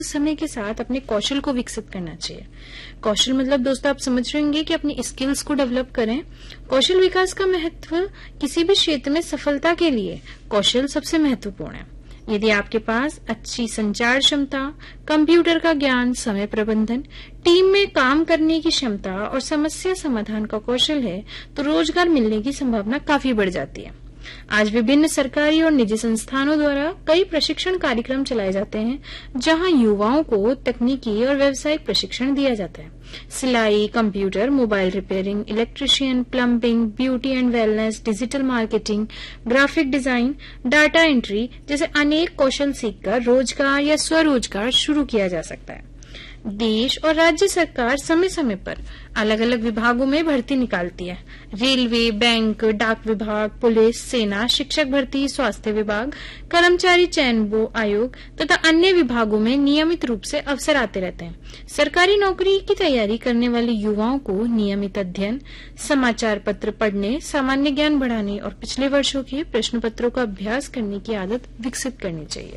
समय के साथ अपने कौशल को विकसित करना चाहिए। कौशल मतलब दोस्तों आप समझ रहे होंगे कि अपनी स्किल्स को डेवलप करें। कौशल विकास का महत्व किसी भी क्षेत्र में सफलता के लिए कौशल सबसे महत्वपूर्ण है। यदि आपके पास अच्छी संचार क्षमता, कंप्यूटर का ज्ञान, समय प्रबंधन, टीम में काम करने की क्षमता और समस्या समाधान का कौशल है तो रोजगार मिलने की संभावना काफी बढ़ जाती है। आज विभिन्न सरकारी और निजी संस्थानों द्वारा कई प्रशिक्षण कार्यक्रम चलाए जाते हैं जहां युवाओं को तकनीकी और व्यावसायिक प्रशिक्षण दिया जाता है। सिलाई, computer, mobile repairing, electrician, plumbing, beauty and wellness, digital marketing, graphic design, data entry जैसे अनेक कौशल सीखकर रोजगार या स्वरोजगार शुरू किया जा सकता है। देश और राज्य सरकार समय समय पर अलग अलग विभागों में भर्ती निकालती है। रेलवे, बैंक, डाक विभाग, पुलिस, सेना, शिक्षक भर्ती, स्वास्थ्य विभाग, कर्मचारी चयन आयोग तथा अन्य विभागों में नियमित रूप से अवसर आते रहते हैं। सरकारी नौकरी की तैयारी करने वाले युवाओं को नियमित अध्ययन, समाचार पत्र पढ़ने, सामान्य ज्ञान बढ़ाने और पिछले वर्षों के प्रश्न पत्रों का अभ्यास करने की आदत विकसित करनी चाहिए।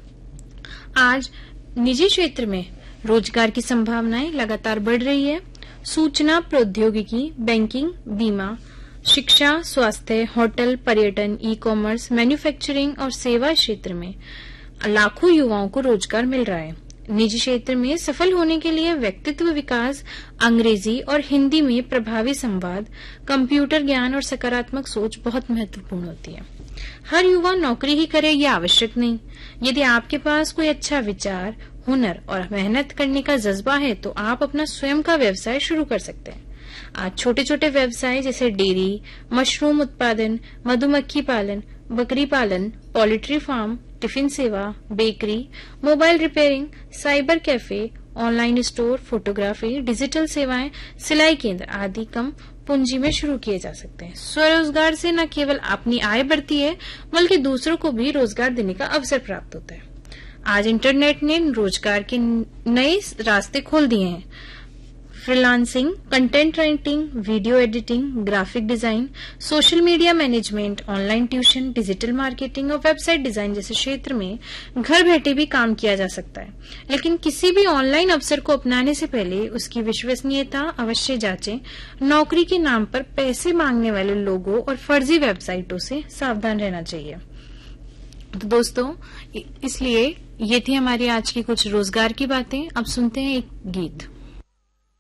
आज निजी क्षेत्र में रोजगार की संभावनाएं लगातार बढ़ रही है। सूचना प्रौद्योगिकी, बैंकिंग, बीमा, शिक्षा, स्वास्थ्य, होटल, पर्यटन, ई कॉमर्स, मैन्युफैक्चरिंग और सेवा क्षेत्र में लाखों युवाओं को रोजगार मिल रहा है। निजी क्षेत्र में सफल होने के लिए व्यक्तित्व विकास, अंग्रेजी और हिंदी में प्रभावी संवाद, कंप्यूटर ज्ञान और सकारात्मक सोच बहुत महत्वपूर्ण होती है। हर युवा नौकरी ही करे यह आवश्यक नहीं। यदि आपके पास कोई अच्छा विचार, हुनर और मेहनत करने का जज्बा है तो आप अपना स्वयं का व्यवसाय शुरू कर सकते हैं। आज छोटे छोटे व्यवसाय जैसे डेयरी, मशरूम उत्पादन, मधुमक्खी पालन, बकरी पालन, पोल्ट्री फार्म, टिफिन सेवा, bakery, mobile repairing, cyber cafe, online store, photography, digital सेवाएं, सिलाई केंद्र आदि कम पूंजी में शुरू किए जा सकते हैं। स्वरोजगार से न केवल अपनी आय बढ़ती है बल्कि दूसरों को भी रोजगार देने का अवसर प्राप्त होता है। आज इंटरनेट ने रोजगार के नए रास्ते खोल दिए हैं। Freelancing, content writing, video editing, graphic design, social media management, online tuition, digital marketing और वेबसाइट डिजाइन जैसे क्षेत्र में घर बैठे भी काम किया जा सकता है। लेकिन किसी भी ऑनलाइन अवसर को अपनाने से पहले उसकी विश्वसनीयता अवश्य जांचें। नौकरी के नाम पर पैसे मांगने वाले लोगों और फर्जी वेबसाइटों से सावधान रहना चाहिए। तो दोस्तों, इसलिए ये थी हमारी आज की कुछ रोजगार की बातें। अब सुनते हैं एक गीत।